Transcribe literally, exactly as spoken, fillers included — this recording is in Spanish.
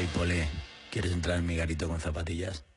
Pole, ¿quieres entrar en mi garito con zapatillas?